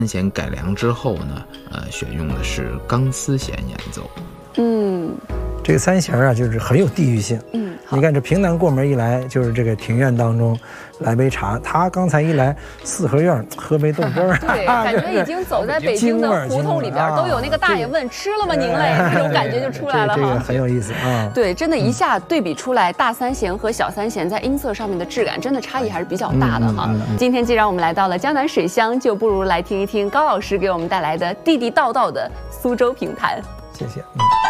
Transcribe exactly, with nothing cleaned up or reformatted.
弦改良之后呢，呃，选用的是钢丝弦演奏。 嗯， 这个三弦啊，就是很有地域性。 嗯， 你看这平南过门一来，就是这个庭院当中来杯茶。他刚才一来四合院喝杯豆汁儿， 对，感觉已经走在北京的胡同里边，都有那个大爷问吃了吗您嘞，这种感觉就出来了这个哈。 很有意思啊。 对，真的，一下对比出来，大三弦和小三弦在音色上面的质感，真的差异还是比较大的哈。今天既然我们来到了江南水乡，就不如来听一听高老师给我们带来的地地道道的苏州评弹。 谢谢。嗯